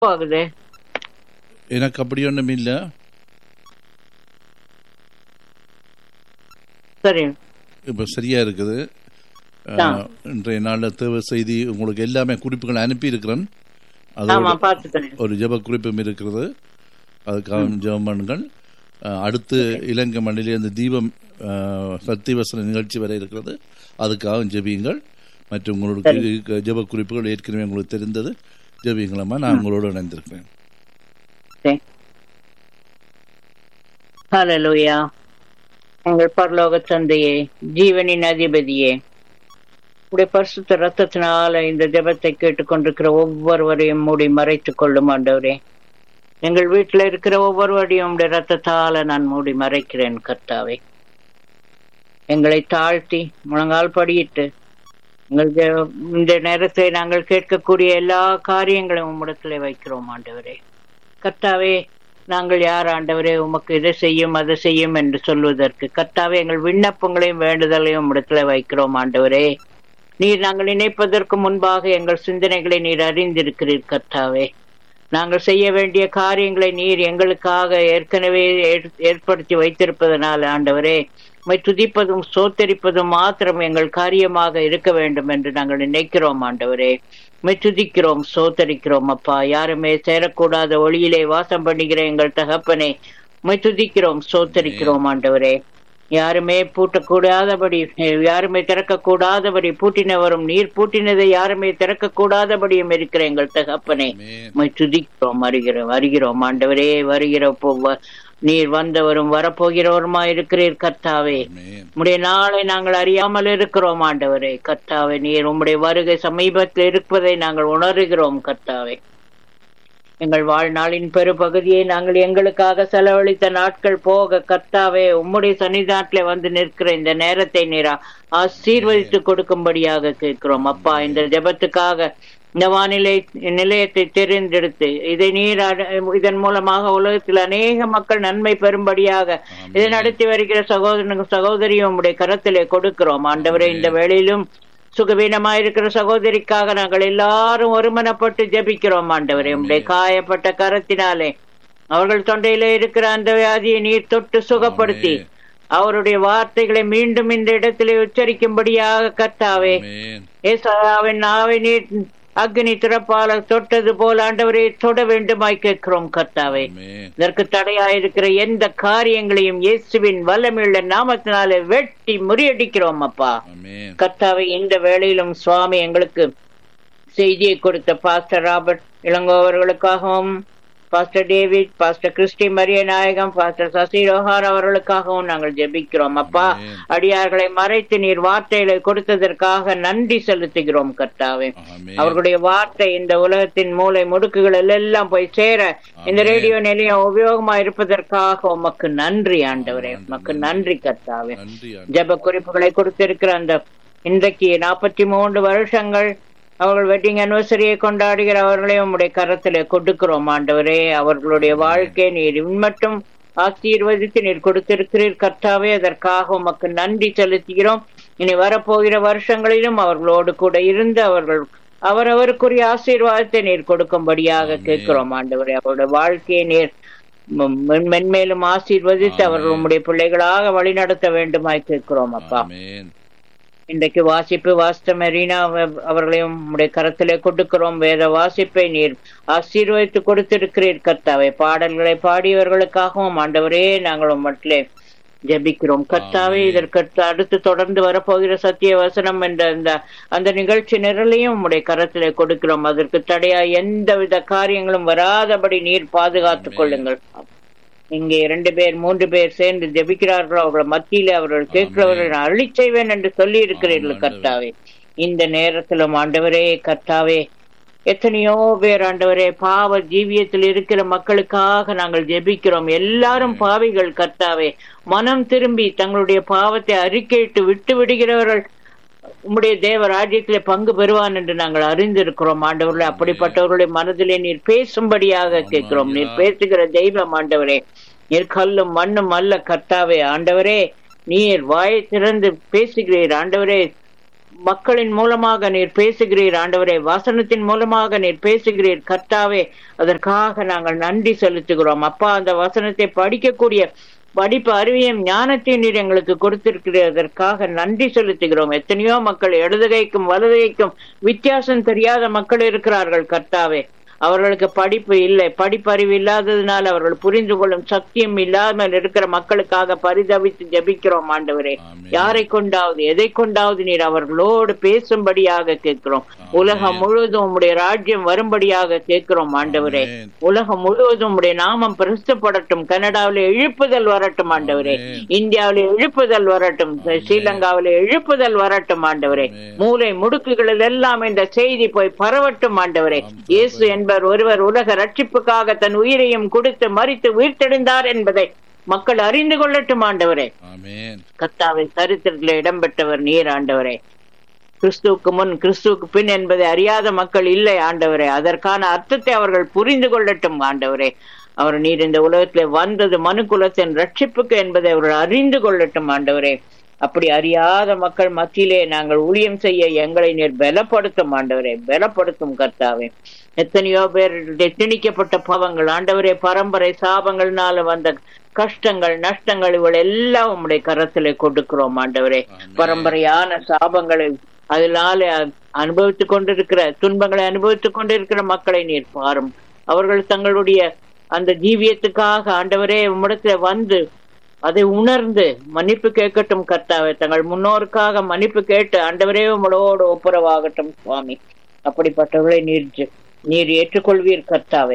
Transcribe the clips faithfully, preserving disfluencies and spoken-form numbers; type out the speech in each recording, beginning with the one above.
ஆகுது. எனக்கு அப்படி ஒன்றும் இல்லை. சரி, இப்போ சரியா இருக்குது. ஆ. இன்றைய நாளில் தேவை செய்தி உங்களுக்கு எல்லாமே குறிப்புகள் அனுப்பி இருக்கிறேன். ஆமா அதோட பாத்துக்கிறேன். ஒரு ஜெப குறிப்பும் இருக்கிறது. அதுக்காக ஜெபம் பண்ணுங்கள். அஹ், அடுத்து இலங்கை மண்ணிலே இந்த தீபம் அஹ், சத்தியவசன நிகழ்ச்சி வர இருக்கிறது. அதுக்காக ஜெபியுங்கள். மற்றும் உங்களுக்கு ஜெப குறிப்புகள் ஏற்கனவே உங்களுக்கு தெரிந்தது. ஜெபியுங்களம்மா, நான் உங்களோடு இணைந்திருக்கிறேன். ஹல்லேலூயா. எங்கள் பரலோக தந்தையே, ஜீவனின் அதிபதியே, உடைய பரிசுத்த ரத்தத்தினால இந்த ஜெபத்தை கேட்டுக்கொண்டிருக்கிற ஒவ்வொருவரையும் மூடி மறைத்துக் கொள்ளும் ஆண்டவரே. எங்கள் வீட்டில் இருக்கிற ஒவ்வொருவரையும் உடைய ரத்தத்தால நான் மூடி மறைக்கிறேன் கர்த்தாவே. எங்களை தாழ்த்தி முழங்கால் படியிட்டு எங்கள் ஜெ- இந்த நேரத்தை நாங்கள் கேட்கக்கூடிய எல்லா காரியங்களையும் உம்மிடத்திலே வைக்கிறோம் ஆண்டவரே. கர்த்தாவே, நாங்கள் யார் ஆண்டவரே உமக்கு இதை செய்யும் அதை செய்யும் என்று சொல்வதற்கு? கர்த்தாவே, எங்கள் விண்ணப்பங்களையும் வேண்டுதலையும் உம்மிடத்திலே வைக்கிறோம் ஆண்டவரே. நீர் நாங்கள் நினைப்பதற்கு முன்பாக எங்கள் சிந்தனைகளை நீர் அறிந்திருக்கிறீர் கர்த்தாவே. நாங்கள் செய்ய வேண்டிய காரியங்களை நீர் எங்களுக்காக ஏற்கனவே ஏற்- ஏற்படுத்தி வைத்திருப்பதனால் ஆண்டவரே, உம்மை துதிப்பதும் சோத்தரிப்பதும் மாத்திரம் எங்கள் காரியமாக இருக்க வேண்டும் என்று நாங்கள் நினைக்கிறோம் ஆண்டவரே. உம்மை துதிக்கிறோம் சோத்தரிக்கிறோம் அப்பா. யாருமே சேரக்கூடாத ஒளியிலே வாசம் பண்ணுகிற எங்கள் தகப்பனே, உம்மை துதிக்கிறோம் சோத்தரிக்கிறோம் ஆண்டவரே. யாருமே பூட்டக்கூடாதபடி, யாருமே திறக்கக்கூடாதபடி பூட்டினவரும் நீர் பூட்டினதை யாருமே திறக்கக்கூடாதபடியும் இருக்கிற எங்கள் தகப்பனே, ஆமென். உம்மை துதிக்கிறோம் அறிகிறோம் அறிகிறோம் ஆண்டவரே. வருகிற போ- வ- நீர் வந்தவரும் வரப்போகிறவருமா இருக்கிறீர் கர்த்தாவே. ஆமென். உம்முடைய நாளை நாங்கள் அறியாமல் இருக்கிறோம் ஆண்டவரே. கர்த்தாவே, நீர் உம்முடைய வருகை சமீபத்தில் இருப்பதை நாங்கள் உணர்கிறோம் கர்த்தாவே. எங்கள் வாழ்நாளின் பெருபகுதியை நாங்கள் எங்களுக்காக செலவழித்த நாட்கள் போக கர்த்தாவே, உம்முடைய சன்னிதானத்திலே வந்து நிற்கிற இந்த நேரத்தை நீரா ஆசீர்வதித்து கொடுக்கும்படியாக கேட்கிறோம் அப்பா. இந்த ஜெபத்துக்காக இந்த வானிலை நிலையத்தை தெரிந்தெடுத்து இதை நீர் அட- இதன் மூலமாக உலகத்தில் அநேக மக்கள் நன்மை பெறும்படியாக இதை நடத்தி வருகிற சகோதரனுக்கும் சகோதரியும் உம்முடைய கரத்திலே கொடுக்கிறோம் ஆண்டவரே. இந்த வேளையிலும் சுகவீனமாயிருக்கிற சகோதரிக்காக நாங்கள் எல்லாரும் ஒருமனப்பட்டு ஜெபிக்கிறோம் ஆண்டவரே. உம்முடைய காயப்பட்ட கரத்தினாலே அவர்கள் தொண்டையிலே இருக்கிற அந்த வியாதியை நீர் தொட்டு சுகப்படுத்தி அவருடைய வார்த்தைகளை மீண்டும் இந்த இடத்திலே உச்சரிக்கும்படியாக கர்த்தாவே, ஆமென். ஏசாயாவின் நாவை நீர் அக்னி திறப்பால தொட்டது போல ஆண்டவரே தொட வேண்டுமாய் கேட்கிறோம் கர்த்தாவே. ஆமென். இதற்கு தடையாயிருக்கிற எந்த காரியங்களையும் இயேசுவின் வல்லமையுள்ள நாமத்தினாலே வெட்டி முறியடிக்கிறோம் அப்பா. ஆமென். கர்த்தாவே, இந்த வேளையிலும் சுவாமி எங்களுக்கு செய்தியை கொடுத்த pastor Robert Ilango அவர்களுக்காகவும், pastor David, pastor Christie Maria நாயகம், பாஸ்டர் சசி ரோஹார் அவர்களுக்காகவும் நாங்கள் ஜெபிக்கிறோம் அப்பா. ஆமென். அடியார்களை மறைத்து நீர் வார்த்தைகளை கொடுத்ததற்காக நன்றி செலுத்துகிறோம் கர்த்தாவே. ஆமென். அவர்களுடைய வார்த்தை இந்த உலகத்தின் மூலை முடுக்குகள் எல்லாம் போய் சேர இந்த ஆமென். ரேடியோ நிலையம் உபயோகமா இருப்பதற்காக உமக்கு நன்றி ஆண்டவரே. ஆமென். உமக்கு நன்றி கர்த்தாவே. நன்றி ஆண்டவரே. ஜெப குறிப்புகளை கொடுத்திருக்கிற அந்த இன்றைக்கு நாற்பத்தி மூன்று வருஷங்கள் அவர்கள் வெட்டிங் அனிவர்சரியை கொண்டாடுகிற அவர்களையும் உம்முடைய கரத்திலே கொடுக்கிறோம் ஆண்டவரே. அவர்களுடைய வாழ்க்கை நீர் மட்டும் ஆசீர்வதித்து நீர் கொடுத்திருக்கிறீர் கர்த்தாவே. அதற்காக உமக்கு நன்றி செலுத்துகிறோம். இனி வரப்போகிற வருஷங்களிலும் அவர்களோடு கூட இருந்து அவர்கள் அவரவருக்குரிய ஆசீர்வாதத்தை நீர் கொடுக்கும்படியாக ஆமென். கேட்கிறோம் ஆண்டவரே. அவருடைய வாழ்க்கையை நீர் மெ- மென்- மென்மேலும் ஆசீர்வதித்து அவர்கள் ஆமென். உம்முடைய பிள்ளைகளாக வழிநடத்த வேண்டுமாய் கேட்கிறோம் அப்பா. ஆமென். இன்றைக்கு வாசிப்பு வாஸ்த மெரீனா அவ- அவர்களையும் உம்முடைய கரத்திலே கொடுக்கிறோம். வேத வாசிப்பை நீர் ஆசீர்வதித்து கொடுத்திருக்கிறீர் கர்த்தாவே. பாடல்களை பாடியவர்களுக்காகவும் ஆண்டவரே நாங்கள் உம்மிடத்திலே ஜெபிக்கிறோம் கர்த்தாவே. ஆமென். இதற்கு அடுத்து தொடர்ந்து வரப்போகிற சத்திய வசனம் என்ற அந்த அந்த நிகழ்ச்சி நிரலையும் உம்முடைய கரத்திலே கொடுக்கிறோம். அதற்கு தடையா எந்தவித காரியங்களும் வராதபடி நீர் பாதுகாத்துக் ஆமென். கொள்ளுங்கள். இங்கே இரண்டு பேர் மூன்று பேர் சேர்ந்து ஜெபிக்கிறார்களோ அவர்கள் மத்தியிலே அவர்கள் கேட்கிறவர்கள் நான் அருளி செய்வேன் என்று சொல்லி இருக்கிறீர்கள் ஆமாம் கர்த்தாவே. இந்த நேரத்திலும் ஆண்டவரே கர்த்தாவே, எத்தனையோ பேர் ஆண்டவரே பாவ ஜீவியத்தில் இருக்கிற மக்களுக்காக நாங்கள் ஜெபிக்கிறோம். எல்லாரும் பாவிகள் கர்த்தாவே. மனம் திரும்பி தங்களுடைய பாவத்தை அறிக்கையிட்டு விட்டு விடுகிறவர்கள் உம்முடைய தேவ ராஜ்யத்திலே பங்கு பெறுவான் என்று நாங்கள் அறிந்திருக்கிறோம் ஆண்டவர்களே. அப்படிப்பட்டவர்களுடைய மனதிலே நீர் பேசும்படியாக கேட்கிறோம். நீர் பேசுகிற தெய்வம் ஆண்டவரே. நீர் கல்லும் மண்ணும் அல்ல கர்த்தாவே. ஆண்டவரே, நீர் வாயை திறந்து பேசுகிறீர் ஆண்டவரே. மக்களின் மூலமாக நீர் பேசுகிறீர் ஆண்டவரே, வசனத்தின் மூலமாக நீர் பேசுகிறீர் கர்த்தாவே. அதற்காக நாங்கள் நன்றி செலுத்துகிறோம் அப்பா. அந்த வசனத்தை படிக்கக்கூடிய படிப்பு அறிவியும் ஞானத்தையும் நீர் எங்களுக்கு கொடுத்திருக்கிறீர், அதற்காக நன்றி செலுத்துகிறோம். எத்தனையோ மக்கள் இடதுகைக்கும் வலதுகைக்கும் வித்தியாசம் தெரியாத மக்கள் இருக்கிறார்கள் கர்த்தாவே. அவர்களுக்கு படிப்பு இல்லை, படிப்பறிவு இல்லாததுனால அவர்கள் புரிந்து கொள்ளும் சக்தியும் இல்லாமல் இருக்கிற மக்களுக்காக பரிதவித்து ஜெபிக்கிறோம் ஆண்டவரே. யாரை கொண்டாவது எதை கொண்டாவது நீர் அவர்களோடு பேசும்படியாக கேட்கிறோம். உலகம் முழுவதும் உம்முடைய ராஜ்யம் வரும்படியாக கேட்கிறோம் ஆண்டவரே. உலகம் முழுவதும் உம்முடைய நாமம் பிரசித்தப்படட்டும். கனடாவில எழுப்புதல் வரட்டும் ஆண்டவரே, இந்தியாவில எழுப்புதல் வரட்டும், ஸ்ரீலங்காவில எழுப்புதல் வரட்டும் ஆண்டவரே. மூலை முடுக்குகளில் எல்லாம் இந்த செய்தி போய் பரவட்டும் ஆண்டவரே. இயேசு என்ப ஒருவர் உலக ரட்சிப்புக்காக தன் உயிரையும் கொடுத்து மரித்து உயிர்த்தெழுந்தார் என்பதை மக்கள் அறிந்து கொள்ளட்டும் ஆண்டவரே. கர்த்தாவே, சரித்திரத்தில் இடம்பெற்றவர் நீர் ஆண்டவரே. கிறிஸ்துவுக்கு முன் கிறிஸ்துவுக்கு பின் என்பதை அறியாத மக்கள் இல்லை ஆண்டவரே. அதற்கான அர்த்தத்தை அவர்கள் புரிந்து கொள்ளட்டும் ஆண்டவரே. அவர் நீர் இந்த உலகத்திலே வந்தது மனு குலத்தின் ரட்சிப்புக்கு என்பதை அவர்கள் அறிந்து கொள்ளட்டும் ஆண்டவரே. அப்படி அறியாத மக்கள் மத்தியிலே நாங்கள் ஊழியம் செய்ய எங்களை நீர் பலப்படுத்தும் ஆண்டவரே, பலப்படுத்தும் கர்த்தாவே. எத்தனையோ பேர் திணிக்கப்பட்ட பாவங்கள் ஆண்டவரே, பரம்பரை சாபங்கள்னால வந்த கஷ்டங்கள் நஷ்டங்கள் இவள் எல்லாம் உம்முடைய கரத்திலே கொடுக்கிறோம் ஆண்டவரே. பரம்பரையான சாபங்களை அதனால அனுபவித்துக் கொண்டிருக்கிற துன்பங்களை அனுபவித்துக் கொண்டிருக்கிற மக்களை நீர் பாரும். அவர்கள் தங்களுடைய அந்த ஜீவியத்துக்காக ஆண்டவரே உம்மிடத்துல வந்து அதை உணர்ந்து மன்னிப்பு கேட்கட்டும் கர்த்தாவே. தங்கள் முன்னோருக்காக மன்னிப்பு கேட்டு ஆண்டவரே உங்களோடு ஒப்புரவாகட்டும் சுவாமி. அப்படிப்பட்டவர்களை நீர் நீர் ஏற்றுக்கொள்வீர் கர்த்தாவே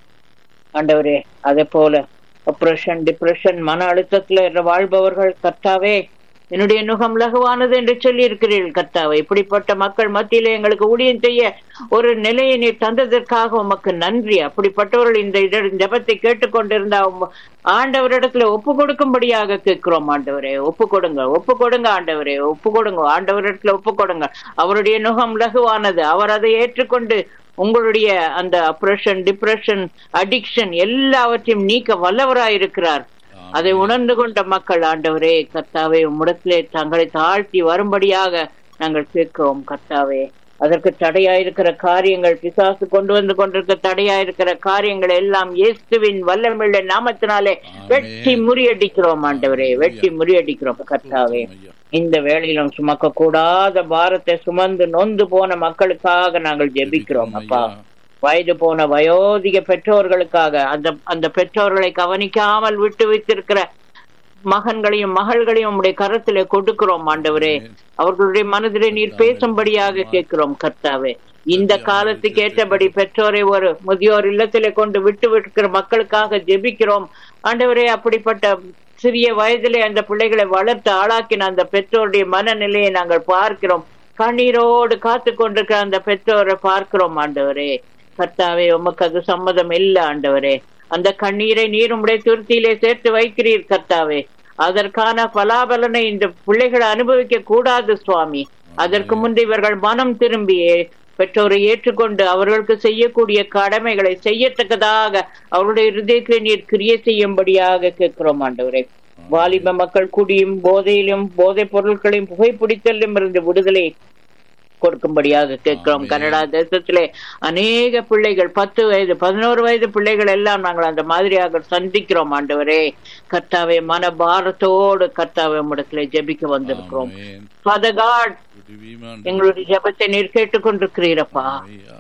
ஆண்டவரே. அதே போல ஆப்ரேஷன் டிப்ரெஷன் மன அழுத்தத்துல வாழ்பவர்கள் கர்த்தாவே, என்னுடைய நுகம் லகுவானது என்று சொல்லி இருக்கிறீர்கள் கர்த்தாவே. இப்படிப்பட்ட மக்கள் மத்தியிலே எங்களுக்கு ஊழியம் செய்ய ஒரு நிலையை நீர் தந்ததற்காக உமக்கு நன்றி. அப்படிப்பட்டவர்கள் இந்த ஜெபத்தை கேட்டுக்கொண்டிருந்த ஆண்டவரிடத்துல ஒப்பு கொடுக்கும்படியாக கேட்கிறோம் ஆண்டவரே. ஒப்பு கொடுங்க, ஒப்பு கொடுங்க ஆண்டவரே, ஒப்பு கொடுங்க ஆண்டவரிடத்துல ஒப்பு கொடுங்க. அவருடைய நுகம் லகுவானது, அவர் அதை ஏற்றுக்கொண்டு உங்களுடைய அந்த ஆப்ரேஷன் டிப்ரெஷன் அடிக்ஷன் எல்லாவற்றையும் நீக்க வல்லவராயிருக்கிறார். அதை உணர்ந்து கொண்ட மக்கள் ஆண்டவரே கர்த்தாவே உம்மிடத்திலே தங்களை தாழ்த்தி வரும்படியாக நாங்கள் கேட்கிறோம் கர்த்தாவே. அதற்கு தடையாயிருக்கிற காரியங்கள், பிசாசு கொண்டு வந்து கொண்டிருக்க தடையாயிருக்கிற காரியங்கள் எல்லாம் இயேசுவின் வல்லமையுள்ள நாமத்தினாலே வெட்டி முறியடிக்கிறோம் ஆண்டவரே, வெட்டி முறியடிக்கிறோம் கர்த்தாவே. இந்த வேளையிலும் சுமக்க கூடாத பாரத்தை சுமந்து நொந்து போன மக்களுக்காக நாங்கள் ஜெபிக்கிறோம் அப்பா. வயது போன வயோதிக பெற்றோர்களுக்காக, அந்த அந்த பெற்றோர்களை கவனிக்காமல் விட்டு வைத்திருக்கிற மகன்களையும் மகள்களையும் உம்முடைய கரத்திலே கொடுக்கிறோம் ஆண்டவரே. அவர்களுடைய மனதிலே நீர் பேசும்படியாக கேட்கிறோம் கர்த்தாவே. இந்த காலத்துக்கு ஏற்றபடி பெற்றோரை ஒரு முதியோர் இல்லத்திலே கொண்டு விட்டு விட்டுக்கிற மக்களுக்காக ஜெபிக்கிறோம் ஆண்டவரே. அப்படிப்பட்ட சிறிய வயதிலே அந்த பிள்ளைகளை வளர்த்து ஆளாக்கின அந்த பெற்றோருடைய மனநிலையை நாங்கள் பார்க்கிறோம். கண்ணீரோடு காத்து கொண்டிருக்கிற அந்த பெற்றோரை பார்க்கிறோம் ஆண்டவரே கர்த்தாவே. உமக்கு அது சம்மதம் இல்லை ஆண்டவரே. அந்த கண்ணீரை நீர் உம்முடைய துருத்தியிலே சேர்த்து வைக்கிறீர் கர்த்தாவே. அதற்கான பலாபலனை இந்த பிள்ளைகளை அனுபவிக்க கூடாது சுவாமி. அதற்கு முன்பு இவர்கள் மனம் திரும்பியே பெற்றோரை ஏற்றுக்கொண்டு அவர்களுக்கு செய்யக்கூடிய கடமைகளை செய்யத்தக்கதாக அவருடைய இருதயத்திலே நீர் கிரியை செய்யும்படியாக கேட்கிறோம் ஆண்டவரே. வாலிப மக்கள் குடியும் போதையிலும் போதை பொருட்களையும் புகைப்பிடித்தலும் இருந்து விடுதலை கொடுக்கும்படியாக கேட்கிறோம். கனடா தேசத்திலே அநேக பிள்ளைகள் பத்து வயது பதினோரு வயது பிள்ளைகள் எல்லாம் நாங்கள் அந்த மாதிரியாக சந்திக்கிறோம் ஆண்டவரே கர்த்தாவே. மன பாரத்தோடு கர்த்தாவே உம்மிடத்திலே ஜெபிக்க வந்திருக்கிறோம். Father God, எங்களுடைய ஜெபத்தை நீர் கேட்டுக்கொண்டிருக்கிறீரப்பா.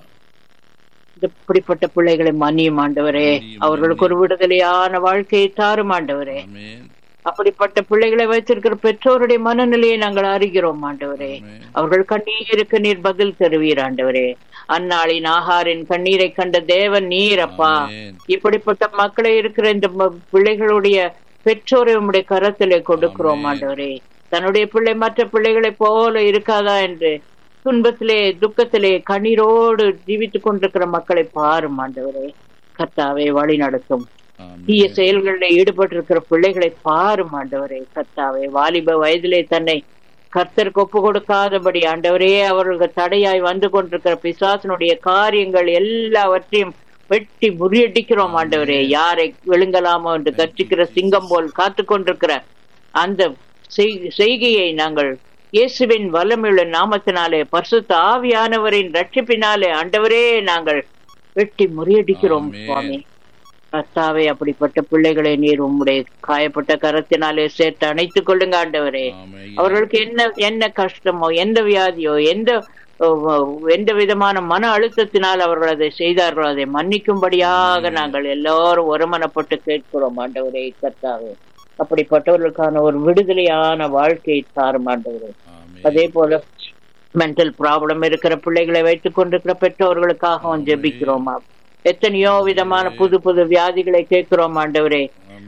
இப்படிப்பட்ட பிள்ளைகளை மன்னியும் ஆண்டவரே. அவர்களுக்கு ஒரு விடுதலையான வாழ்க்கையை தாரும் ஆண்டவரே. அப்படிப்பட்ட பிள்ளைகளை வைத்திருக்கிற பெற்றோருடைய மனநிலையை நாங்கள் அறிகிறோம் ஆண்டவரே. அவர்கள் கண்ணீருக்கு நீர் பதில் தருவீர் ஆண்டவரே. அந்நாளின் ஆகாரின் கண்ணீரை கண்ட தேவன் நீர் அப்பா. இப்படிப்பட்ட மக்களை இருக்கிற இந்த பிள்ளைகளுடைய பெற்றோரை உம்முடைய கரத்திலே கொடுக்கிறோம் ஆண்டவரே. தன்னுடைய பிள்ளை மற்ற பிள்ளைகளை போல இருக்காதா என்று துன்பத்திலே துக்கத்திலே கண்ணீரோடு ஜீவித்துக் கொண்டிருக்கிற மக்களை பாரும் ஆண்டவரே கர்த்தாவே. வழி நடத்தும். தீய செயல்களில் ஈடுபட்டிருக்கிற பிள்ளைகளை பாரும் ஆண்டவரே கர்த்தாவே. வாலிப வயதிலே தன்னை கர்த்தருக்கு ஒப்பு கொடுக்காதபடி ஆண்டவரே அவர்களுக்கு தடையாய் வந்து கொண்டிருக்கிற பிசாசனுடைய காரியங்கள் எல்லாவற்றையும் வெட்டி முறியடிக்கிறோம் ஆண்டவரே. யாரை விழுங்கலாமோ என்று கர்ச்சிக்கிற சிங்கம் போல் காத்து கொண்டிருக்கிற அந்த செய்கையை நாங்கள் இயேசுவின் வல்லமையுள்ள நாமத்தினாலே பரிசுத்த ஆவியானவரின் ரட்சிப்பினாலே ஆண்டவரே நாங்கள் வெட்டி முறியடிக்கிறோம் சுவாமி. கர்த்தாவே, அப்படிப்பட்ட பிள்ளைகளை நீர் உம்முடைய காயப்பட்ட கரத்தினாலே சேர்த்து அணைத்துக் கொள்ளுங்க ஆண்டவரே. அவர்களுக்கு என்ன என்ன கஷ்டமோ, எந்த வியாதியோ, எந்த எந்த விதமான மன அழுத்தத்தினால் அவர்கள் அதை செய்தார்களோ அதை மன்னிக்கும்படியாக நாங்கள் எல்லாரும் ஒருமனப்பட்டு கேட்கிறோம் ஆண்டவரே. கர்த்தாவே, அப்படிப்பட்டவர்களுக்கான ஒரு விடுதலையான வாழ்க்கையை தாரும் ஆண்டவரே. அதே போல மென்டல் ப்ராப்ளம் இருக்கிற பிள்ளைகளை வைத்துக் கொண்டிருக்கிற பெற்றோர்களுக்காகவும் ஜெபிக்கிறோம். எத்தனையோ விதமான புது புது வியாதிகளை கேட்கிறோம் ஆண்டவரே.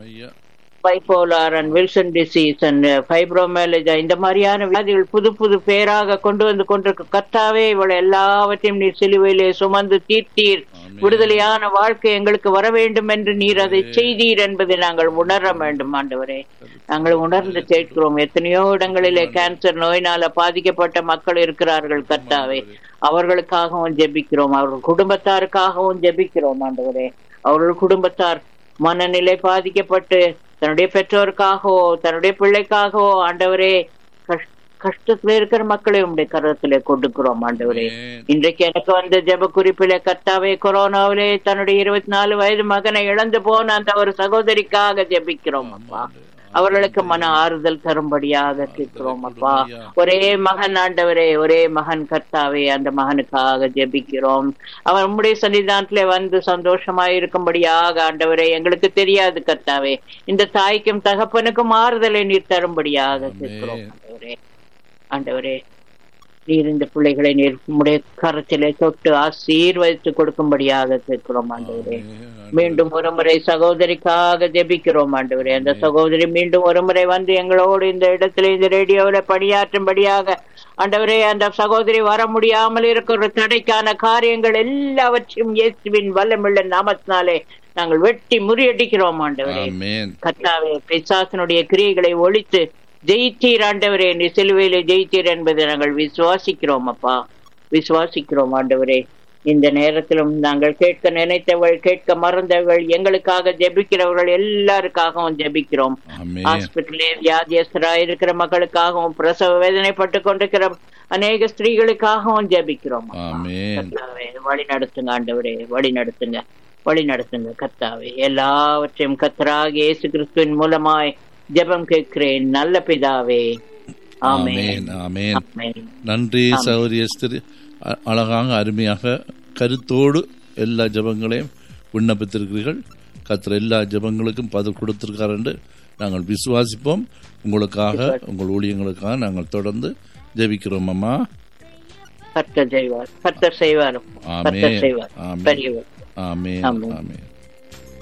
Bipolar and Wilson disease and ஃபைப்ரோமேலஜா, இந்த மாதிரியான வியாதிகள் புது புது பேராக கொண்டு வந்து கொண்டிருக்க கர்த்தாவே, இவளை எல்லாவற்றையும் நீர் சிலுவையிலே சுமந்து தீர்த்தீர். விடுதலையான வாழ்க்கை எங்களுக்கு வர வேண்டும் என்று நீர் அதை செய்தீர் என்பதை நாங்கள் உணர வேண்டும் ஆண்டவரே. நாங்கள் உணர்ந்து கேட்கிறோம். எத்தனையோ இடங்களிலே கேன்சர் நோயினால பாதிக்கப்பட்ட மக்கள் இருக்கிறார்கள் கர்த்தாவே. அவர்களுக்காகவும் ஜெபிக்கிறோம், அவர்கள் குடும்பத்தாருக்காகவும் ஜெபிக்கிறோம் ஆண்டவரே. அவர்கள் குடும்பத்தார் மனநிலை பாதிக்கப்பட்டு தன்னுடைய பெற்றோருக்காகவோ தன்னுடைய பிள்ளைக்காகவோ ஆண்டவரே கஷ்டத்துல இருக்கிற மக்களை உடைய கரத்திலே கொடுக்கிறோம் ஆண்டவரே. இன்றைக்கு எனக்கு வந்த ஜெப குறிப்பில கர்த்தாவே, கொரோனாவிலே தன்னுடைய இருபத்தி நாலு வயது மகனை இழந்து போன அந்த ஒரு சகோதரிக்காக ஜெபிக்கிறோம் அப்பா. அவர்களுக்கு மன ஆறுதல் தரும்படியாக கேட்கிறோம் அப்பா. ஒரே மகன் ஆண்டவரே, ஒரே மகன் கர்த்தாவே, அந்த மகனுக்காக ஜெபிக்கிறோம். அவன் உம்முடைய சன்னிதானத்திலே வந்து சந்தோஷமாய் இருக்கும்படியாக ஆண்டவரே. எங்களுக்கு தெரியாது கர்த்தாவே, இந்த தாய்க்கும் தகப்பனுக்கும் ஆறுதலை நீர் தரும்படியாக கேட்கிறோம் ஆண்டவரே. ஆண்டவரே, நீர் இந்த பிள்ளைகளை நீர் உம்முடைய கரத்திலே தொட்டு ஆசீர்வதித்து கொடுக்கும்படியாக கேட்கிறோம் ஆண்டவரே. மீண்டும் ஒரு முறை சகோதரிக்காக ஜெபிக்கிறோம் ஆண்டவரே. அந்த சகோதரி மீண்டும் ஒரு முறை வந்து எங்களோடு இந்த இடத்துல இந்த ரேடியோவில் பணியாற்றும்படியாக ஆண்டவரே. அந்த சகோதரி வர முடியாமல் இருக்கிற தடைக்கான காரியங்கள் எல்லாவற்றையும் இயேசுவின் வல்லமையுள்ள நாமத்தினாலே நாங்கள் வெட்டி முறியடிக்கிறோம் ஆண்டவரே. கர்த்தாவே, பிசாசினுடைய கிரியைகளை ஒழித்து ஜெயித்தீர் ஆண்டவரே. நீ சிலுவையிலே ஜெயித்தீர் என்பதை நாங்கள் விசுவாசிக்கிறோம் அப்பா, விசுவாசிக்கிறோம் ஆண்டவரே. இந்த நேரத்திலும் நாங்கள் கேட்க நினைத்தவள், கேட்க மறந்தவர்கள், எங்களுக்காக ஜெபிக்கிறவர்கள் எல்லாருக்காகவும் ஜெபிக்கிறோம். ஹாஸ்பிட்டலே வியாதியஸ்தராக இருக்கிற மக்களுக்காகவும், பிரசவ வேதனைப்பட்டு கொண்டிருக்கிற அநேக ஸ்திரீகளுக்காகவும் ஜெபிக்கிறோம். வழி நடத்துங்க ஆண்டவரே, வழி நடத்துங்க, வழி நடத்துங்க கர்த்தாவே. எல்லாவற்றையும் கர்த்தராகிய இயேசு கிறிஸ்துவின் மூலமாய் ஜெபம் கேட்கிறேன் நல்ல பிதாவே. ஆமென், ஆமென். நன்றி சகோதரி எஸ்தர். அழகாக அருமையாக கருத்தோடு எல்லா ஜெபங்களையும் விண்ணப்பித்திருக்கிறீர்கள். கர்த்தர் எல்லா ஜெபங்களுக்கும் பதில் கொடுத்திருக்கார் என்று நாங்கள் விசுவாசிப்போம். உங்களுக்காக, உங்கள் ஊழியங்களுக்காக நாங்கள் தொடர்ந்து ஜெபிக்கிறோம் அம்மா. கர்த்தர் செய்வார், கர்த்தர் செய்வார். ஆமென், ஆமென், ஆமென்.